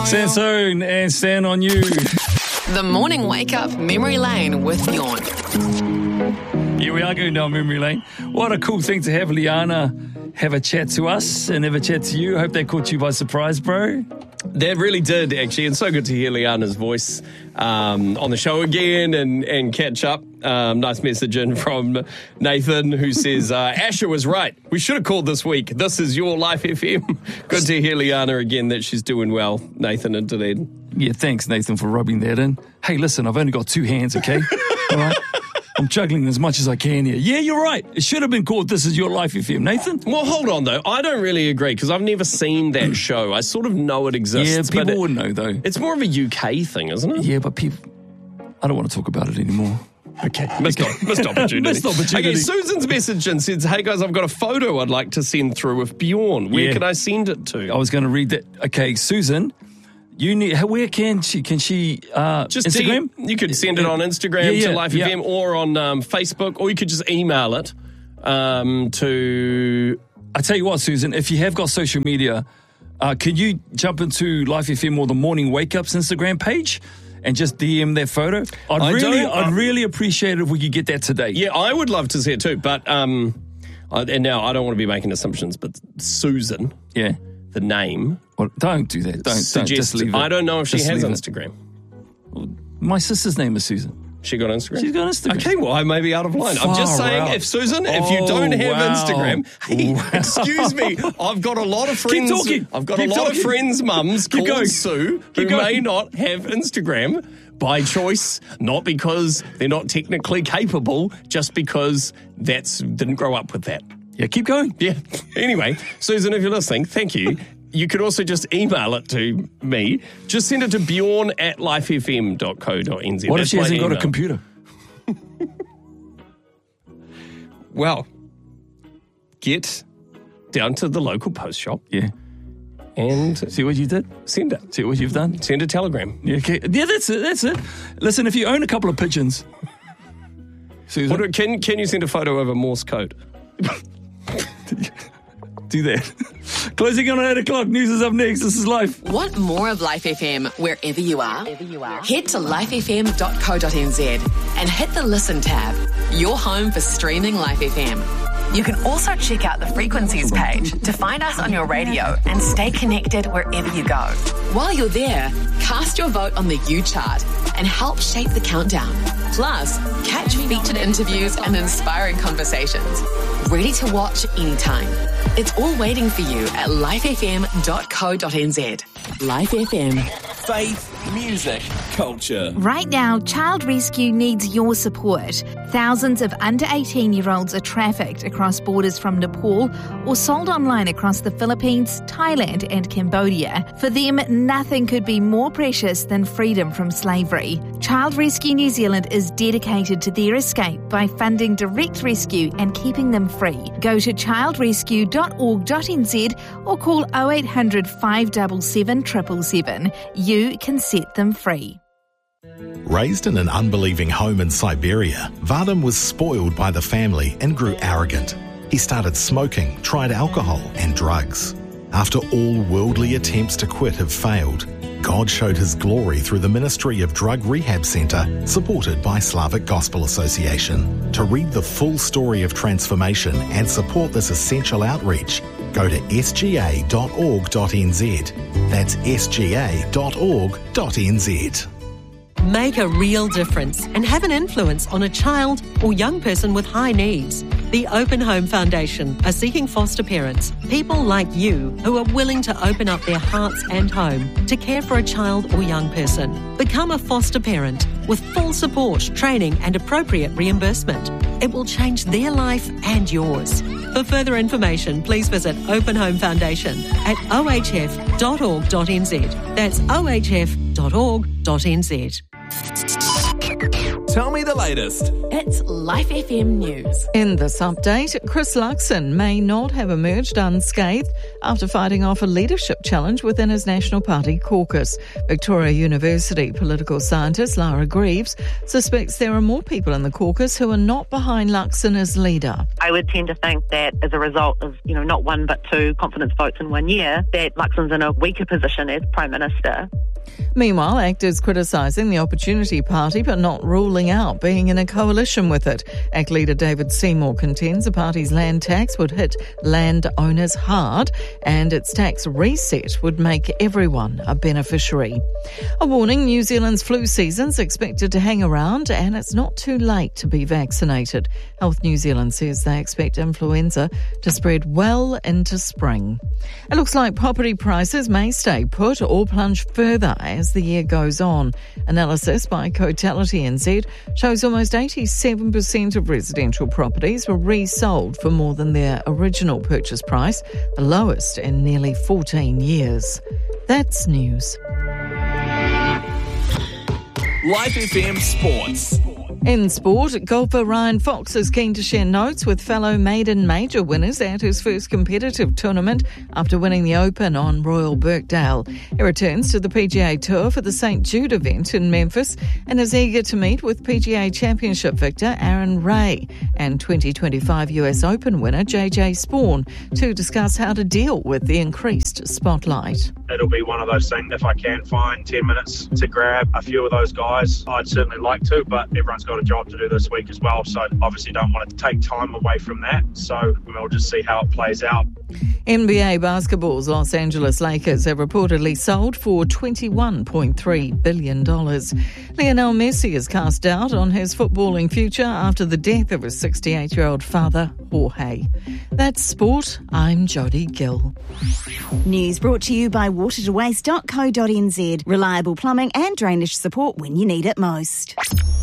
Sansone and Stand On You. The Morning Wake Up Memory Lane with Bjorn. Here we are going down memory lane. What a cool thing to have Liana have a chat to us and have a chat to you. I hope that caught you by surprise, bro. That really did, actually, and so good to hear Liana's voice on the show again and catch up. Nice message in from Nathan, who says, Asher was right. We should have called this week. This is your Life FM. Good to hear Liana again, that she's doing well, Nathan and Dunedin. Yeah, thanks, Nathan, for rubbing that in. Hey, listen, I've only got 2 hands, okay? All right? I'm juggling as much as I can here. Yeah, you're right. It should have been called This Is Your Life FM. Nathan? Well, hold on, though. I don't really agree, because I've never seen that show. I sort of know it exists. Yeah, people would know, though. It's more of a UK thing, isn't it? Yeah, but people... I don't want to talk about it anymore. Okay, missed opportunity. Missed opportunity. Okay, Susan's message in says, hey guys, I've got a photo I'd like to send through with Bjorn. Where can I send it to? I was going to read that. Okay, Susan, you need. Where can she? Can she? Just Instagram. You could send it on Instagram to Life FM or on Facebook, or you could just email it to. I tell you what, Susan, if you have got social media, could you jump into Life FM or the Morning Wake Up's Instagram page? And just DM that photo. I'd really appreciate it if we could get that today. Yeah, I would love to see it too. But and now I don't want to be making assumptions, but Susan, the name. Well, don't do that. Don't just leave it. I don't know if she has Instagram. Well, my sister's name is Susan. She got Instagram? She's got Instagram. Okay, well, I may be out of line. I'm just saying, if Susan, if you don't have Instagram, excuse me, I've got a lot of friends. Keep talking. I've got a lot of friends' mums called Sue who may not have Instagram by choice, not because they're not technically capable, just because didn't grow up with that. Yeah, keep going. Yeah. Anyway, Susan, if you're listening, thank you. You could also just email it to me. Just send it to bjorn@lifefm.co.nz. What if she hasn't got a computer? Well, get down to the local post shop. Yeah. And see what you did? Send it. See what you've done? Send a telegram. Yeah, okay. Yeah, that's it. Listen, if you own a couple of pigeons, Susan. Can you send a photo of a Morse code? Do that. Closing on at 8 o'clock. News is up next. This is Life. Want more of Life FM wherever you are? Head to lifefm.co.nz and hit the Listen tab. Your home for streaming Life FM. You can also check out the frequencies page to find us on your radio and stay connected wherever you go. While you're there, cast your vote on the U chart and help shape the countdown. Plus, catch featured interviews and inspiring conversations. Ready to watch anytime. It's all waiting for you at lifefm.co.nz. Life FM. Faith, music, culture. Right now, Child Rescue needs your support. Thousands of under 18-year-olds are trafficked across borders from Nepal or sold online across the Philippines, Thailand and Cambodia. For them, nothing could be more precious than freedom from slavery. Child Rescue New Zealand is dedicated to their escape by funding direct rescue and keeping them free. Go to childrescue.org.nz or call 0800 577 777. You can set them free. Raised in an unbelieving home in Siberia, Vadim was spoiled by the family and grew arrogant. He started smoking, tried alcohol and drugs. After all worldly attempts to quit have failed, God showed his glory through the Ministry of Drug Rehab Centre, supported by Slavic Gospel Association. To read the full story of transformation and support this essential outreach, go to sga.org.nz. That's sga.org.nz. Make a real difference and have an influence on a child or young person with high needs. The Open Home Foundation are seeking foster parents, people like you who are willing to open up their hearts and home to care for a child or young person. Become a foster parent with full support, training and appropriate reimbursement. It will change their life and yours. For further information, please visit Open Home Foundation at ohf.org.nz. That's ohf.org.nz. Tell me the latest. It's Life FM News. In this update, Chris Luxon may not have emerged unscathed after fighting off a leadership challenge within his National Party caucus. Victoria University political scientist Lara Greaves suspects there are more people in the caucus who are not behind Luxon as leader. I would tend to think that as a result of, not one but two confidence votes in 1 year, that Luxon's in a weaker position as Prime Minister. Meanwhile, actors criticising the Opportunity Party but not ruling out being in a coalition with it. ACT leader David Seymour contends the party's land tax would hit landowners hard and its tax reset would make everyone a beneficiary. A warning, New Zealand's flu season's expected to hang around and it's not too late to be vaccinated. Health New Zealand says they expect influenza to spread well into spring. It looks like property prices may stay put or plunge further as the year goes on. Analysis by Cotality NZ shows almost 87% of residential properties were resold for more than their original purchase price, the lowest in nearly 14 years. That's news. Life FM Sports. In sport, golfer Ryan Fox is keen to share notes with fellow maiden major winners at his first competitive tournament after winning the Open on Royal Birkdale. He returns to the PGA Tour for the St. Jude event in Memphis and is eager to meet with PGA Championship victor Aaron Ray and 2025 US Open winner JJ Spawn to discuss how to deal with the increased spotlight. It'll be one of those things, if I can find 10 minutes to grab a few of those guys, I'd certainly like to, but everyone's got a job to do this week as well, so obviously don't want to take time away from that, so we'll just see how it plays out. NBA basketball's Los Angeles Lakers have reportedly sold for $21.3 billion. Lionel Messi is cast doubt on his footballing future after the death of his 68-year-old father, Jorge. That's sport. I'm Jodie Gill. News brought to you by watertowaste.co.nz. Reliable plumbing and drainage support when you need it most.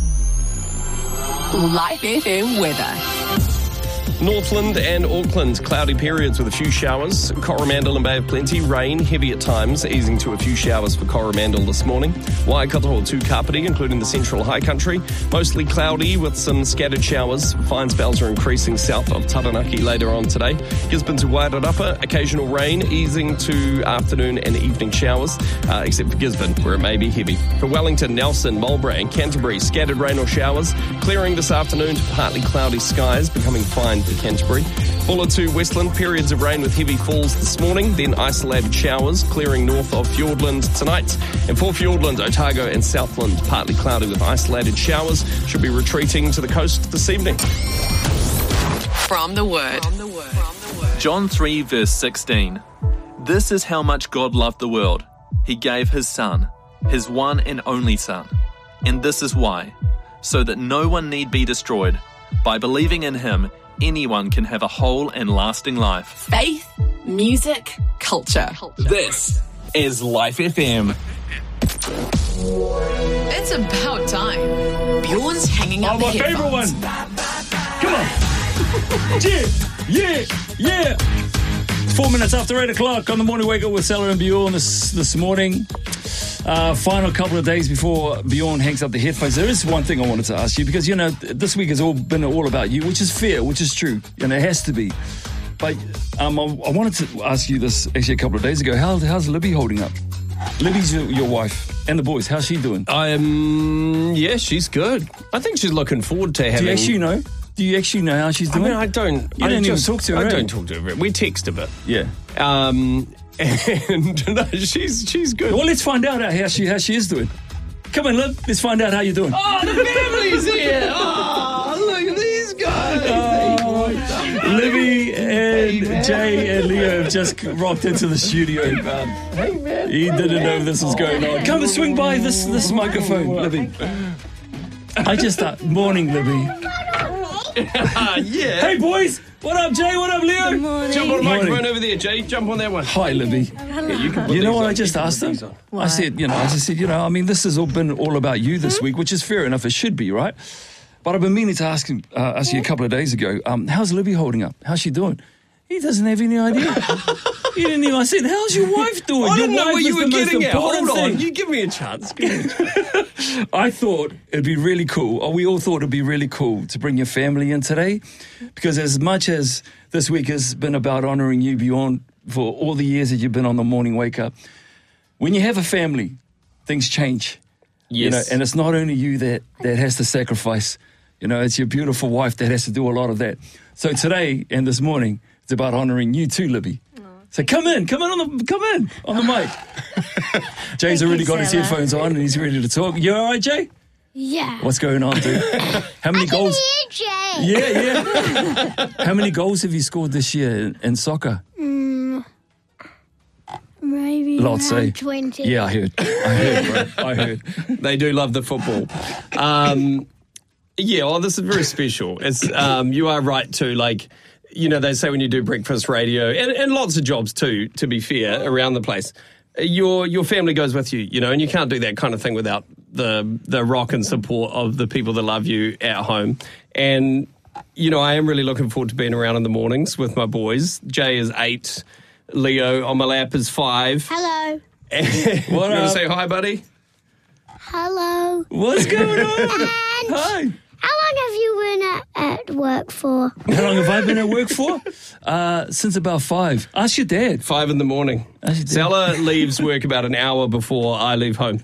Life FM weather. Northland and Auckland, cloudy periods with a few showers. Coromandel and Bay of Plenty, rain, heavy at times, easing to a few showers for Coromandel this morning. Waikato to Kapiti, including the central high country, mostly cloudy with some scattered showers. Fine spells are increasing south of Taranaki later on today. Gisborne to Wairarapa, occasional rain, easing to afternoon and evening showers, except for Gisborne, where it may be heavy. For Wellington, Nelson, Marlborough and Canterbury, scattered rain or showers, clearing this afternoon to partly cloudy skies, becoming fine for Canterbury. Buller to Westland, periods of rain with heavy falls this morning, then isolated showers, clearing north of Fiordland tonight. And for Fiordland, Otago and Southland, partly cloudy with isolated showers, should be retreating to the coast this evening. From the Word. John 3 verse 16. This is how much God loved the world. He gave his Son, his one and only Son. And this is why, so that no one need be destroyed. By believing in him, anyone can have a whole and lasting life. Faith, music, culture. This is Life FM. It's about time. Bjorn's hanging up the headphones. My favorite one. Come on. Yeah. It's 4 minutes after 8 o'clock on the morning wake up with Salah and Bjorn this morning. Final couple of days before Bjorn hangs up the headphones. There is one thing I wanted to ask you, because, this week has been all about you, which is fair, which is true, and it has to be. But I wanted to ask you this actually a couple of days ago. How's Libby holding up? Libby's your wife and the boys. How's she doing? Yeah, she's good. I think she's looking forward to having... Do you actually know how she's doing? I mean, I don't even talk to her. I don't talk to her. We text a bit. Yeah. And no, she's good. Well, let's find out how she is doing. Come on, Lib. Let's find out how you're doing. Oh, the family's here. Oh, look at these guys. Libby and Jay and Leo have just rocked into the studio. Hey, man. He didn't know this was going on. Come and swing by this microphone, Libby. Morning, Libby. Yeah. Hey, boys. What up, Jay? What up, Leo? Good morning. Jump on the microphone over there, Jay. Jump on that one. Hi, Libby. Yeah, you can put You know these what on. I just asked them? I said, this has all been all about you this week, which is fair enough. It should be, right? But I've been meaning to ask you a couple of days ago, how's Libby holding up? How's she doing? He doesn't have any idea. He didn't even. I said, "How's your wife doing?" I didn't know wife what you is were the most getting at. important Hold on. thing. You give me a chance. I thought it'd be really cool, or we all thought it'd be really cool to bring your family in today, because as much as this week has been about honouring you beyond for all the years that you've been on the morning wake up, when you have a family, things change. Yes. You know, and it's not only you that has to sacrifice. You know, it's your beautiful wife that has to do a lot of that. So today and this morning, it's about honouring you too, Libby. So come in on the mic. Jay's already got his headphones on and he's ready to talk. You all right, Jay? Yeah. What's going on, dude? How many goals? Jay. Yeah. How many goals have you scored this year in soccer? Maybe Lots, around eh? 20. Yeah, I heard, bro. I heard. They do love the football. Yeah, well, this is very special. It's you are right too. Like, you know, they say when you do breakfast radio and lots of jobs too, to be fair, around the place, your family goes with you, you know, and you can't do that kind of thing without the rock and support of the people that love you at home. And, you know, I am really looking forward to being around in the mornings with my boys. Jay is 8. Leo on my lap is 5. Hello. What up? Say hi, buddy. Hello. What's going on? And Hi. how long have you been at work for? How long have I been at work for? Since about 5. Ask your dad. 5 in the morning. Stella leaves work about an hour before I leave home.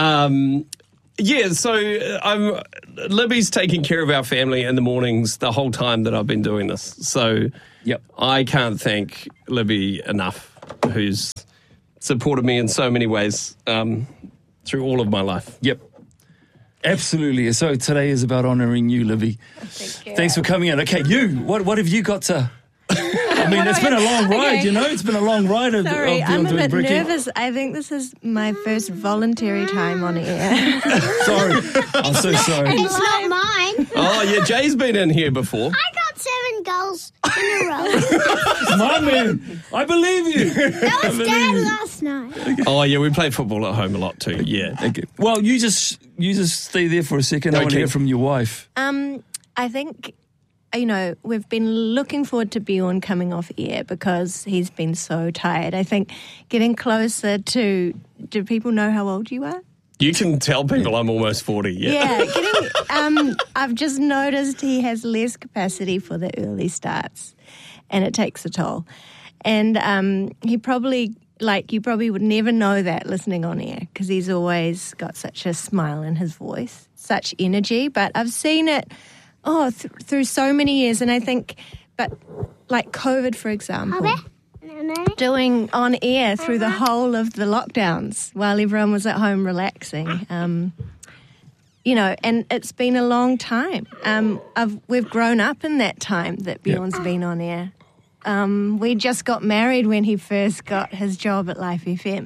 Yeah, so Libby's taking care of our family in the mornings the whole time that I've been doing this. So I can't thank Libby enough, who's supported me in so many ways through all of my life. Yep. Absolutely. So today is about honouring you, Libby. Thank you. Thanks for coming in. Okay, what have you got to... I mean, it's been a long ride, Okay. you know? It's been a long ride of Sorry, I'm a doing bit Bricky. nervous. I think this is my first voluntary time on air. Sorry. I'm so sorry. It's not mine. Oh, yeah, Jay's been in here before. I got 7 goals in a row. My man, I believe you. That was Dad last night. Oh, yeah, we play football at home a lot too, yeah. Okay. Well, you just stay there for a second. I want to Okay. hear from your wife. I think, you know, we've been looking forward to Bjorn coming off air because he's been so tired. I think getting closer to... Do people know how old you are? You can tell people I'm almost 40, yeah. Yeah, I've just noticed he has less capacity for the early starts, and it takes a toll. And he probably, you probably would never know that listening on air because he's always got such a smile in his voice, such energy. But I've seen it, through so many years, and I think, but like COVID, for example, doing on air through the whole of the lockdowns while everyone was at home relaxing. You know, and it's been a long time. We've grown up in that time that Bjorn's been on air. We just got married when he first got his job at Life FM.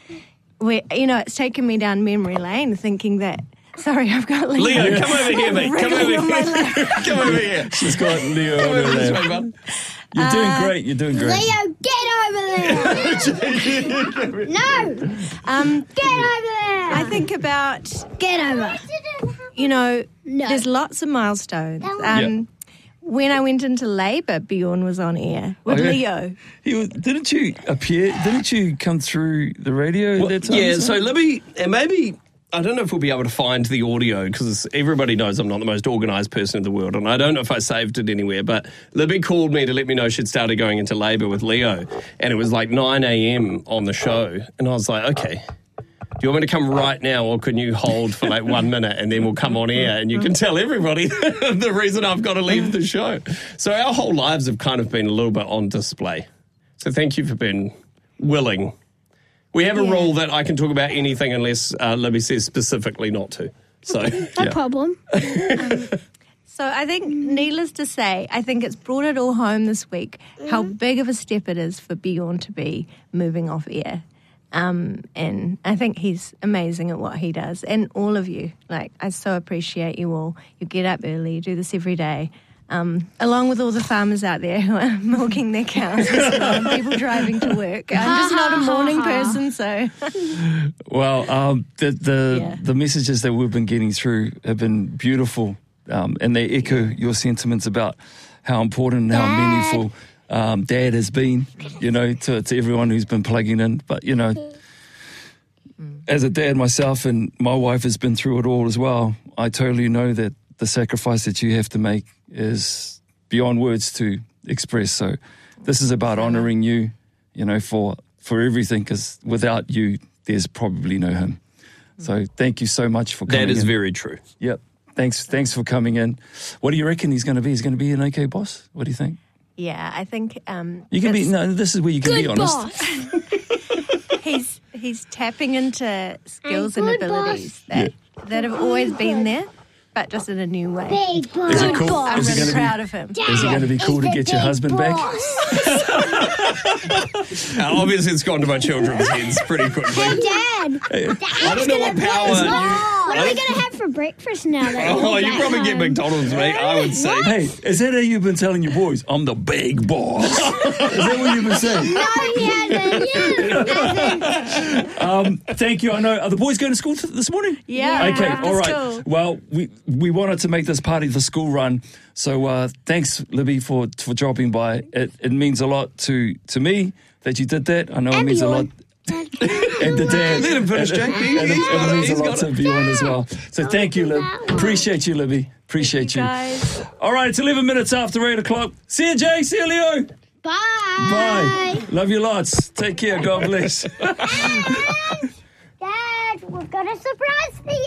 It's taken me down memory lane thinking that. Sorry, I've got Leo. Leo, come over here, mate. Come over here. Come over here. She's got Leo on her lap. You're doing great. You're doing great. Leo, get over there. No. Get over there. I think about... Get over. You know, there's lots of milestones. When I went into labour, Bjorn was on air with Leo. Didn't you come through the radio at that time? Yeah, so Libby, and maybe... I don't know if we'll be able to find the audio because everybody knows I'm not the most organised person in the world, and I don't know if I saved it anywhere, but Libby called me to let me know she'd started going into labour with Leo, and it was like 9 a.m. on the show, and I was like, okay, do you want me to come right now, or can you hold for like 1 minute and then we'll come on air and you can tell everybody the reason I've got to leave the show. So our whole lives have kind of been a little bit on display. So thank you for being willing. We have a rule that I can talk about anything unless Libby says specifically not to. So, No problem. So I think, needless to say, I think it's brought it all home this week how big of a step it is for Bjorn to be moving off air. And I think he's amazing at what he does. And all of you, I so appreciate you all. You get up early, you do this every day. Along with all the farmers out there who are milking their cows as well, and people driving to work. I'm just not a morning person, so... Well, the messages that we've been getting through have been beautiful, and they echo your sentiments about how important and how meaningful Dad has been, to everyone who's been plugging in. But, as a dad myself, and my wife has been through it all as well, I totally know that the sacrifice that you have to make is beyond words to express. So this is about honouring you, for everything, because without you, there's probably no him. So thank you so much for coming in. That is very true. Yep. Thanks for coming in. What do you reckon he's going to be? He's going to be an okay boss? What do you think? Yeah, I think you can be. No, this is where you can be honest. He's tapping into skills and abilities that have always been there, but just in a new way. Big boss. Is it cool? I'm really proud of him. Is it going to be cool to get your husband back? Obviously, it's gone to my children's heads pretty quickly. Hey, Dad. I don't know what power. What are we going to have for breakfast now? You probably get McDonald's, mate, I would say. Hey, is that how you've been telling your boys? I'm the big boss. Is that what you've been saying? No, he hasn't. Thank you. I know. Are the boys going to school this morning? Yeah. Okay. After All right. school. Well, we wanted to make this party the school run. So thanks, Libby, for dropping by. It means a lot to me that you did that. I know it means a lot. And the dad. Let him finish, Jack. It means a lot to Bjorn as well. So thank you, Lib. Appreciate you, Libby. Appreciate you. Guys. All right, it's 11 minutes after 8 o'clock. See you, Jay. See you, Leo. Bye. Bye. Love you lots. Take care. God bless. Dad, we've got a surprise for